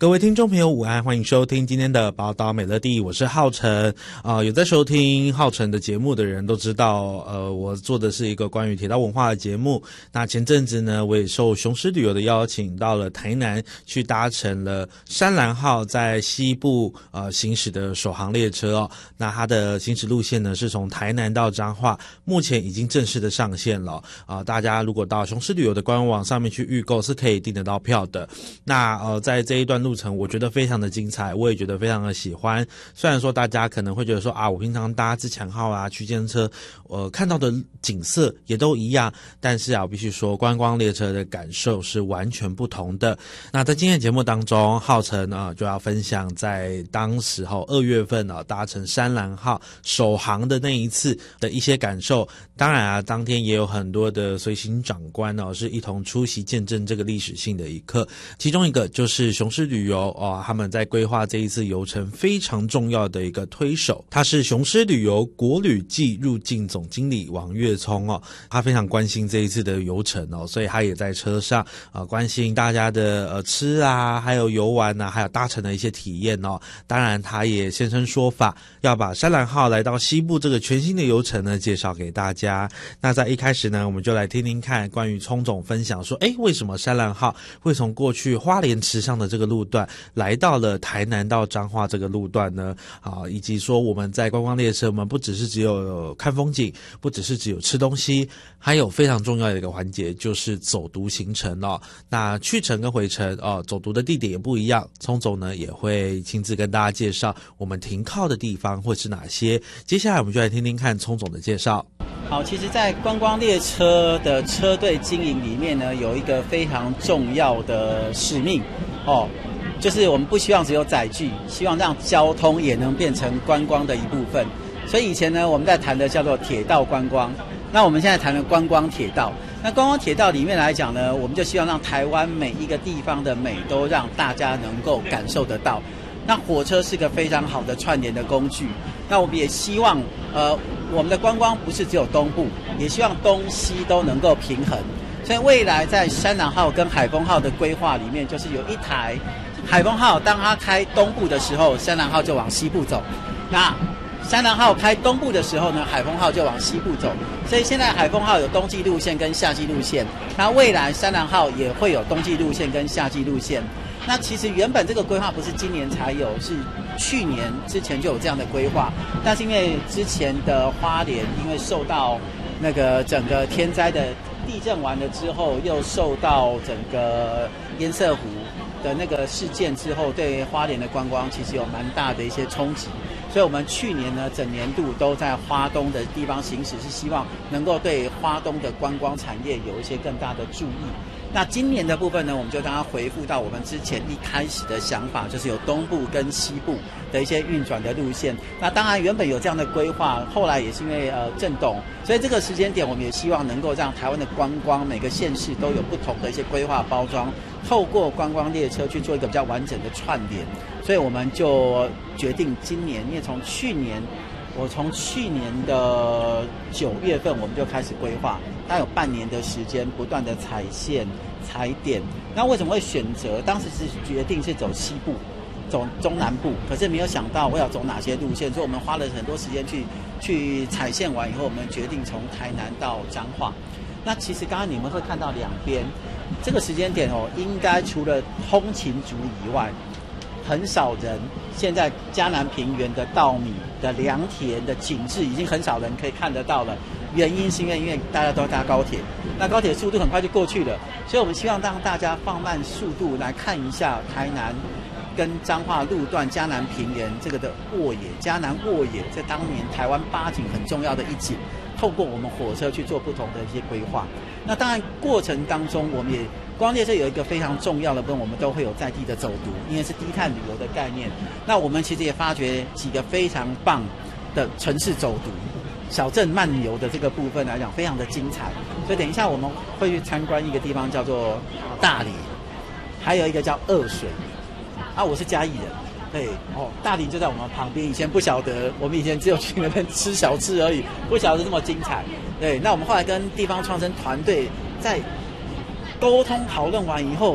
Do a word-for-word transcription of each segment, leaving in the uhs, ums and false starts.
各位听众朋友午安，欢迎收听今天的宝岛美乐蒂，我是浩辰啊、呃。有在收听浩辰的节目的人都知道，呃，我做的是一个关于铁道文化的节目。那前阵子呢，我也受雄狮旅游的邀请，到了台南去搭乘了山岚号在西部呃行驶的首航列车哦。那它的行驶路线呢是从台南到彰化，目前已经正式的上线了啊、呃。大家如果到雄狮旅游的官网上面去预购，是可以订得到票的。那呃，在这一段路路程我觉得非常的精彩，我也觉得非常的喜欢。虽然说大家可能会觉得说啊，我平常搭自强号啊、区间车，呃，看到的景色也都一样，但是啊，我必须说，观光列车的感受是完全不同的。那在今天的节目当中，浩辰啊就要分享在当时候二月份啊搭乘山岚号首航的那一次的一些感受。当然啊，当天也有很多的随行长官哦、啊，是一同出席见证这个历史性的一刻。其中一个就是雄狮旅游哦，他们在规划这一次游程非常重要的一个推手，他是雄狮旅游国旅暨入境总经理王岳聪哦，他非常关心这一次的游程哦，所以他也在车上啊、呃、关心大家的呃吃啊，还有游玩啊，还有搭乘的一些体验哦。当然，他也现身说法，要把山岚号来到西部这个全新的游程呢介绍给大家。那在一开始呢，我们就来听听看关于聪总分享说，诶，为什么山岚号会从过去花莲池上的这个路段来到了台南到彰化这个路段呢？啊，以及说我们在观光列车，我们不只是只有看风景，不只是只有吃东西，还有非常重要的一个环节就是走读行程哦。那去程跟回程哦，走读的地点也不一样，聪总呢也会亲自跟大家介绍我们停靠的地方会是哪些。接下来我们就来听听看聪总的介绍。 好，其实在观光列车的车队经营里面呢，有一个非常重要的使命哦，就是我们不希望只有载具，希望让交通也能变成观光的一部分。所以以前呢，我们在谈的叫做铁道观光，那我们现在谈的观光铁道。那观光铁道里面来讲呢，我们就希望让台湾每一个地方的美都让大家能够感受得到。那火车是个非常好的串联的工具，那我们也希望呃我们的观光不是只有东部，也希望东西都能够平衡。所以未来在山岚号跟海丰号的规划里面，就是有一台海丰号，当它开东部的时候，山岚号就往西部走，那山岚号开东部的时候呢，海丰号就往西部走。所以现在海丰号有冬季路线跟夏季路线，那未来山岚号也会有冬季路线跟夏季路线。那其实原本这个规划不是今年才有，是去年之前就有这样的规划，但是因为之前的花莲因为受到那个整个天灾的地震完了之后，又受到整个堰塞湖的那个事件之后，对花莲的观光其实有蛮大的一些冲击。所以我们去年呢，整年度都在花东的地方行驶，是希望能够对花东的观光产业有一些更大的注意。那今年的部分呢，我们就让它回复到我们之前一开始的想法，就是有东部跟西部的一些运转的路线。那当然原本有这样的规划，后来也是因为呃震动，所以这个时间点我们也希望能够让台湾的观光每个县市都有不同的一些规划包装，透过观光列车去做一个比较完整的串联。所以我们就决定今年，因为从去年我从去年的九月份我们就开始规划，大概有半年的时间不断的踩线踩点。那为什么会选择当时是决定是走西部走中南部，可是没有想到我要走哪些路线，所以我们花了很多时间去去踩线完以后，我们决定从台南到彰化。那其实刚刚你们会看到两边这个时间点哦，应该除了通勤族以外，很少人现在嘉南平原的稻米的良田的景致已经很少人可以看得到了。原因是因为因为大家都搭高铁，那高铁速度很快就过去了，所以我们希望让大家放慢速度来看一下台南跟彰化路段嘉南平原这个的沃野，嘉南沃野在当年台湾八景很重要的一景，透过我们火车去做不同的一些规划。那当然过程当中我们也观光列车有一个非常重要的部分，我们都会有在地的走读，因为是低碳旅游的概念。那我们其实也发掘几个非常棒的城市走读小镇漫游的这个部分来讲非常的精彩，所以等一下我们会去参观一个地方叫做大里，还有一个叫二水啊，我是嘉义人，对哦，大里就在我们旁边。以前不晓得，我们以前只有去那边吃小吃而已，不晓得这么精彩。对，那我们后来跟地方创生团队在沟通讨论完以后，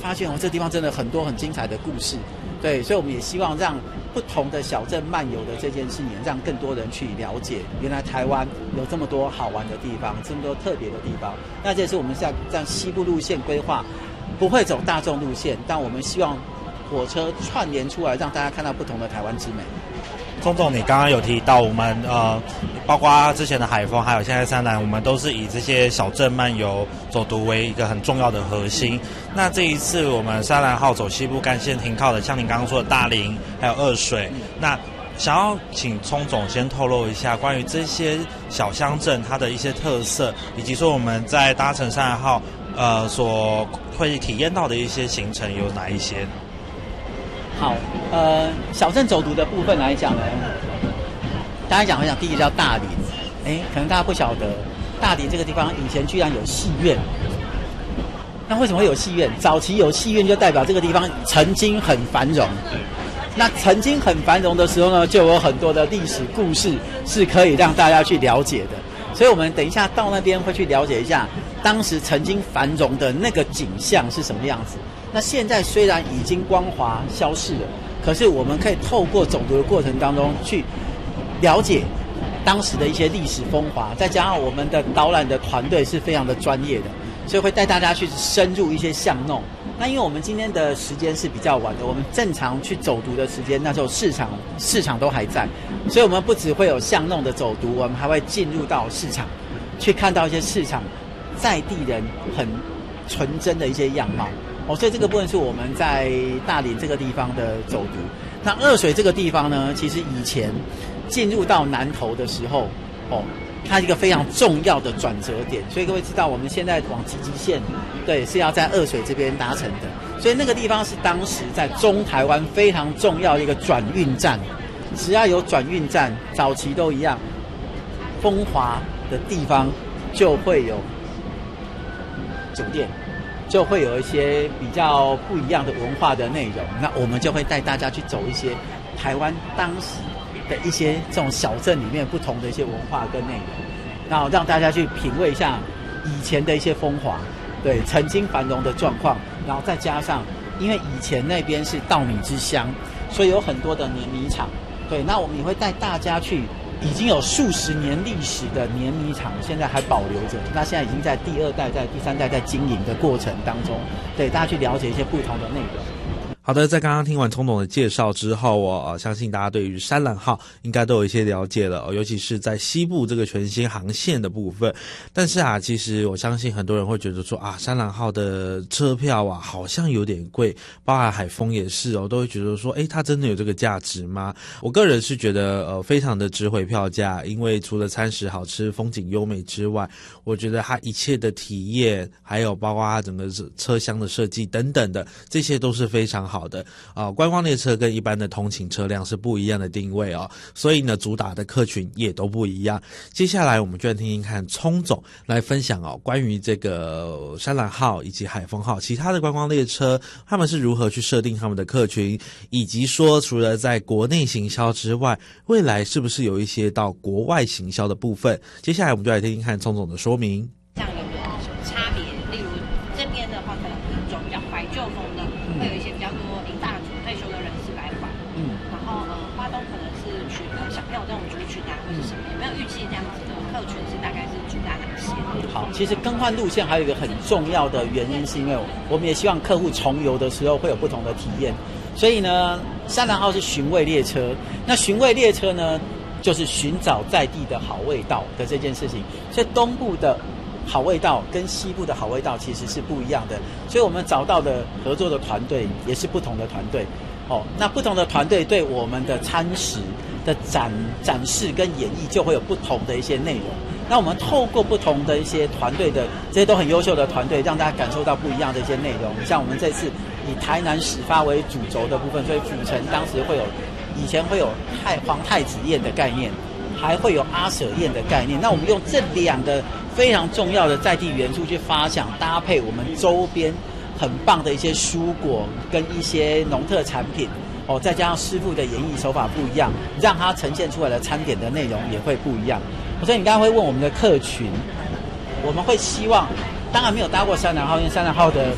发现哦，这地方真的很多很精彩的故事。对，所以我们也希望让不同的小镇漫游的这件事情，让更多人去了解，原来台湾有这么多好玩的地方，这么多特别的地方。那这是我们在让西部路线规划，不会走大众路线，但我们希望火车串联出来，让大家看到不同的台湾之美。 钟总，你刚刚有提到我们呃，包括之前的海丰，还有现在三兰，我们都是以这些小镇漫游走读为一个很重要的核心。那这一次我们三兰号走西部干线停靠的，像您刚刚说的大林，还有二水，那想要请钟总先透露一下关于这些小乡镇它的一些特色，以及说我们在搭乘三兰号呃所会体验到的一些行程有哪一些？ 好，呃，小镇走读的部分来讲呢，大家讲一讲，第一个叫大林，哎，可能大家不晓得，大林这个地方以前居然有戏院。那为什么会有戏院？早期有戏院就代表这个地方曾经很繁荣。那曾经很繁荣的时候呢，就有很多的历史故事是可以让大家去了解的。所以我们等一下到那边会去了解一下，当时曾经繁荣的那个景象是什么样子。那现在虽然已经光华消逝了，可是我们可以透过走读的过程当中去了解当时的一些历史风华，再加上我们的导览的团队是非常的专业的，所以会带大家去深入一些巷弄。那因为我们今天的时间是比较晚的，我们正常去走读的时间，那时候市场市场都还在，所以我们不只会有巷弄的走读，我们还会进入到市场，去看到一些市场在地人很纯真的一些样貌。哦，所以这个部分是我们在大林这个地方的走读。那二水这个地方呢，其实以前进入到南投的时候，哦，它一个非常重要的转折点。所以各位知道，我们现在往集集线，对，是要在二水这边达成的。所以那个地方是当时在中台湾非常重要的一个转运站。只要有转运站，早期都一样，风华的地方就会有酒店。就会有一些比较不一样的文化的内容，那我们就会带大家去走一些台湾当时的一些这种小镇里面不同的一些文化跟内容，然后让大家去品味一下以前的一些风华，对，曾经繁荣的状况，然后再加上因为以前那边是稻米之乡，所以有很多的碾米厂，对，那我们也会带大家去已经有数十年历史的碾米厂，现在还保留着。那现在已经在第二代、在第三代在经营的过程当中，对大家去了解一些不同的内容。 好的，在刚刚听完钟总的介绍之后，我、呃、相信大家对于山兰号应该都有一些了解了、哦，尤其是在西部这个全新航线的部分。但是啊，其实我相信很多人会觉得说啊，山兰号的车票啊好像有点贵，包含海丰也是哦，都会觉得说，诶，它真的有这个价值吗？我个人是觉得呃非常的值回票价，因为除了餐食好吃、风景优美之外，我觉得它一切的体验，还有包括它整个车厢的设计等等的，这些都是非常好。好的啊、呃，观光列车跟一般的通勤车辆是不一样的定位哦，所以呢，主打的客群也都不一样。接下来我们就来听听看钟总来分享哦，关于这个山兰号以及海丰号其他的观光列车，他们是如何去设定他们的客群，以及说除了在国内行销之外，未来是不是有一些到国外行销的部分？接下来我们就来听听看钟总的说明。 这样有没有什么差别？例如这边的话，可能一种比较怀旧风的，嗯、会有一些比较多领大族退休的人士来玩。嗯，然后呃，花东可能是取呃小朋友这种族群啊，或是什么？有没有预计这样子的客群是大概是主打哪些？ 好，其实更换路线还有一个很重要的原因，是因为我们也希望客户重游的时候会有不同的体验。所以呢，山兰号是寻味列车，那寻味列车呢，就是寻找在地的好味道的这件事情。所以东部的好味道跟西部的好味道其实是不一样的，所以我们找到的合作的团队也是不同的团队。哦，那不同的团队对我们的餐食的展展示跟演绎就会有不同的一些内容。那我们透过不同的一些团队的这些都很优秀的团队，让大家感受到不一样的一些内容。像我们这次以台南始发为主轴的部分，所以府城当时会有以前会有太皇太子宴的概念，还会有阿舍宴的概念。那我们用这两个非常重要的在地元素去发想，搭配我们周边很棒的一些蔬果跟一些农特产品哦，再加上师傅的演绎手法不一样，让它呈现出来的餐点的内容也会不一样。所以你刚刚会问我们的客群，我们会希望，当然没有搭过山兰号，因为山兰号的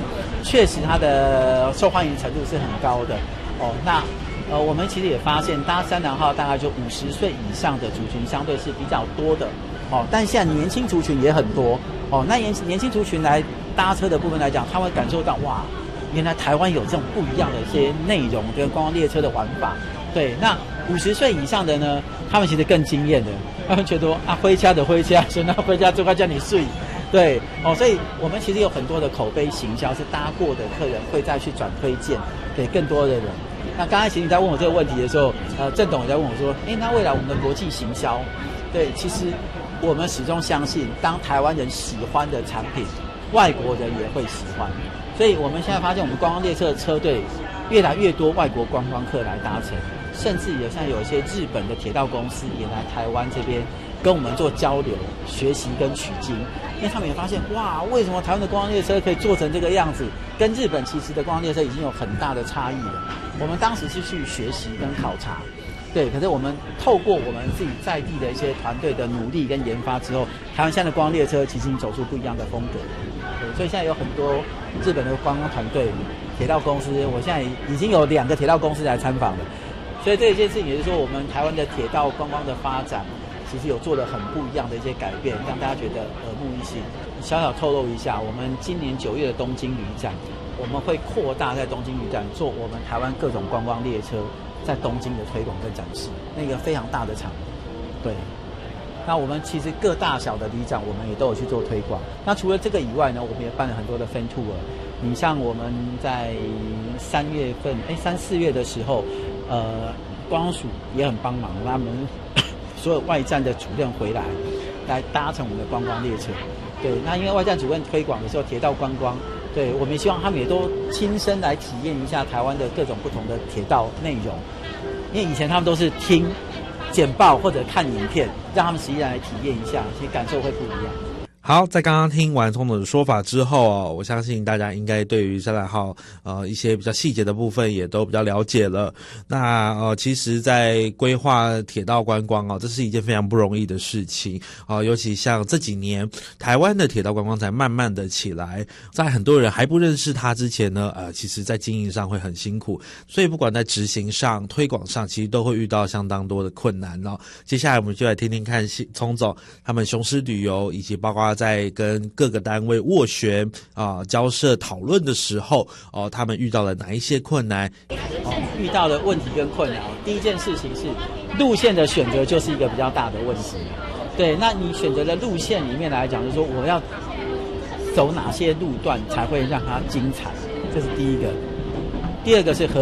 确实它的受欢迎程度是很高的哦。那呃，我们其实也发现搭三郎号大概就五十岁以上的族群相对是比较多的哦，但现在年轻族群也很多哦。那年年轻族群来搭车的部分来讲，他会感受到哇，原来台湾有这种不一样的一些内容跟观光列车的玩法。对，那五十岁以上的呢，他们其实更惊艳的，他们觉得啊，回家的回家，所以那回家最快叫你睡。对哦，所以我们其实有很多的口碑行销是搭过的客人会再去转推荐给更多的人。那刚才其实你在问我这个问题的时候，呃，郑董也在问我说，哎，那未来我们的国际行销，对，其实我们始终相信，当台湾人喜欢的产品，外国人也会喜欢。所以我们现在发现，我们观光列车的车队越来越多外国观光客来搭乘，甚至有像有一些日本的铁道公司也来台湾这边跟我们做交流、学习跟取经，因为他们也发现，哇，为什么台湾的观光列车可以做成这个样子，跟日本其实的观光列车已经有很大的差异了。我们当时是去学习跟考察，对，可是我们透过我们自己在地的一些团队的努力跟研发之后，台湾现在的观光列车其实已经走出不一样的风格。对，所以现在有很多日本的观光团队、铁道公司，我现在已经有两个铁道公司来参访了。所以这一件事情也是说，我们台湾的铁道观光的发展，其实有做了很不一样的一些改变，让大家觉得耳目一新。小小透露一下，我们今年九月的东京旅展，我们会扩大在东京旅展做我们台湾各种观光列车在东京的推广跟展示，那个非常大的场。对，那我们其实各大小的旅展，我们也都有去做推广。那除了这个以外呢，我们也办了很多的分 tour。你像我们在三月份，哎，三四月的时候，呃，观光署也很帮忙，他们所有外站的主任回来，来搭乘我们的观光列车。对，那因为外站主任推广的时候，铁道观光，对，我们也希望他们也都亲身来体验一下台湾的各种不同的铁道内容。因为以前他们都是听简报或者看影片，让他们实际来体验一下，其实感受会不一样。 好，在刚刚听完聪总的说法之后哦，我相信大家应该对于三郎号呃一些比较细节的部分也都比较了解了。那呃，其实，在规划铁道观光哦，这是一件非常不容易的事情哦、呃，尤其像这几年台湾的铁道观光才慢慢的起来，在很多人还不认识它之前呢，呃，其实在经营上会很辛苦，所以不管在执行上、推广上，其实都会遇到相当多的困难哦。接下来我们就来听听看聪总他们雄狮旅游以及包括在跟各个单位斡旋啊、呃、交涉讨论的时候哦、呃，他们遇到了哪一些困难？ 哦，遇到的问题跟困难，第一件事情是路线的选择就是一个比较大的问题。对，那你选择的路线里面来讲，就是说我要走哪些路段才会让它精彩，这是第一个。第二个是合